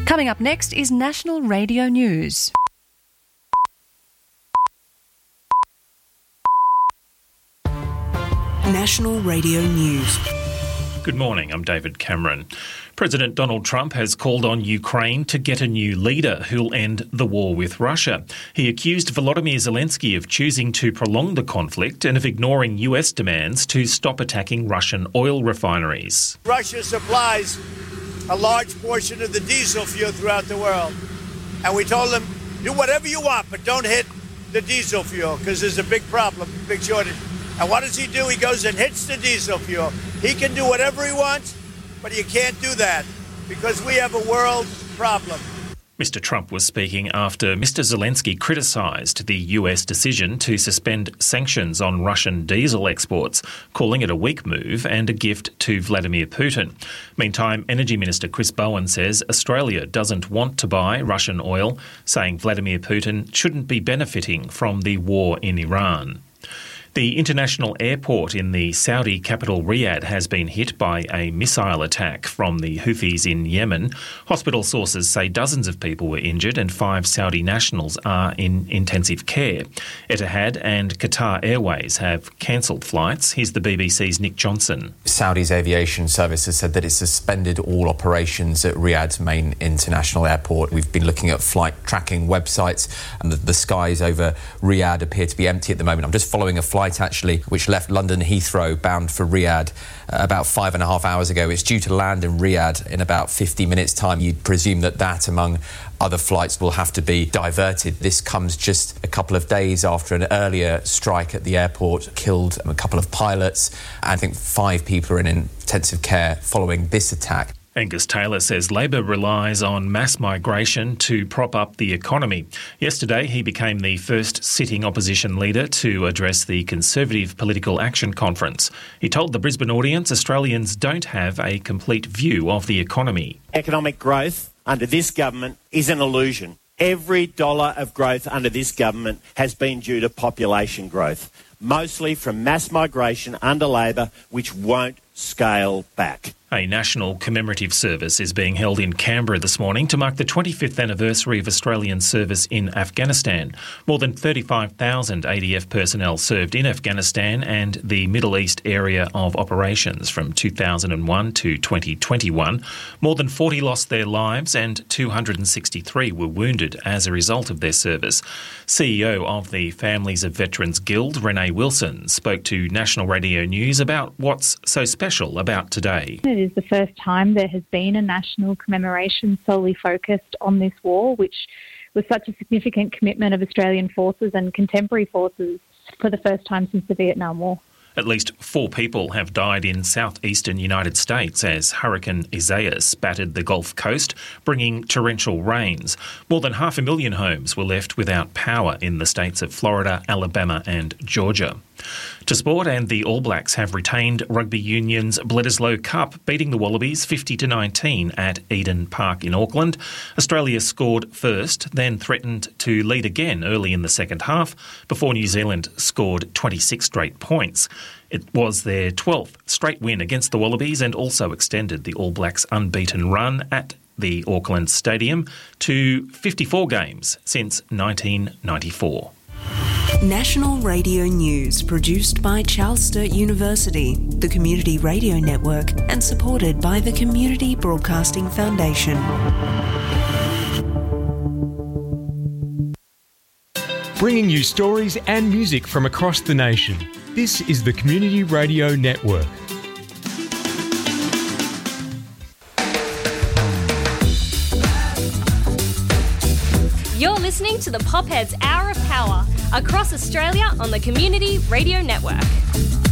Coming up next is National Radio News. National Radio News. Good morning, I'm David Cameron. President Donald Trump has called on Ukraine to get a new leader who'll end the war with Russia. He accused Volodymyr Zelensky of choosing to prolong the conflict and of ignoring US demands to stop attacking Russian oil refineries. Russia supplies a large portion of the diesel fuel throughout the world. And we told them, do whatever you want, but don't hit the diesel fuel because there's a big problem, big shortage. And what does he do? He goes and hits the diesel fuel. He can do whatever he wants, but you can't do that because we have a world problem. Mr. Trump was speaking after Mr. Zelensky criticised the US decision to suspend sanctions on Russian diesel exports, calling it a weak move and a gift to Vladimir Putin. Meantime, Energy Minister Chris Bowen says Australia doesn't want to buy Russian oil, saying Vladimir Putin shouldn't be benefiting from the war in Iran. The international airport in the Saudi capital Riyadh has been hit by a missile attack from the Houthis in Yemen. Hospital sources say dozens of people were injured and 5 Saudi nationals are in intensive care. Etihad and Qatar Airways have cancelled flights. Here's the BBC's Nick Johnson. Saudi's aviation service has said that it suspended all operations at Riyadh's main international airport. We've been looking at flight tracking websites and the skies over Riyadh appear to be empty at the moment. I'm just following a flight actually, which left London Heathrow bound for Riyadh about 5.5 hours ago. It's due to land in Riyadh in about 50 minutes' time. You'd presume that among other flights will have to be diverted. This comes just a couple of days after an earlier strike at the airport killed a couple of pilots. I think 5 people are in intensive care following this attack. Angus Taylor says Labor relies on mass migration to prop up the economy. Yesterday, he became the first sitting opposition leader to address the Conservative Political Action Conference. He told the Brisbane audience Australians don't have a complete view of the economy. Economic growth under this government is an illusion. Every dollar of growth under this government has been due to population growth, mostly from mass migration under Labor, which won't scale back. A national commemorative service is being held in Canberra this morning to mark the 25th anniversary of Australian service in Afghanistan. More than 35,000 ADF personnel served in Afghanistan and the Middle East area of operations from 2001 to 2021. More than 40 lost their lives and 263 were wounded as a result of their service. CEO of the Families of Veterans Guild, Renee Wilson, spoke to National Radio News about what's so special about today. It is the first time there has been a national commemoration solely focused on this war, which was such a significant commitment of Australian forces and contemporary forces for the first time since the Vietnam War. At least 4 people have died in southeastern United States as Hurricane Isaias battered the Gulf Coast, bringing torrential rains. More than 500,000 homes were left without power in the states of Florida, Alabama and Georgia. To sport, and the All Blacks have retained Rugby Union's Bledisloe Cup, beating the Wallabies 50-19 at Eden Park in Auckland. Australia scored first, then threatened to lead again early in the second half before New Zealand scored 26 straight points. It was their 12th straight win against the Wallabies and also extended the All Blacks' unbeaten run at the Auckland Stadium to 54 games since 1994. National Radio News, produced by Charles Sturt University, the Community Radio Network, and supported by the Community Broadcasting Foundation. Bringing you stories and music from across the nation. This is the Community Radio Network. You're listening to the Popheads Hour of Power across Australia on the Community Radio Network.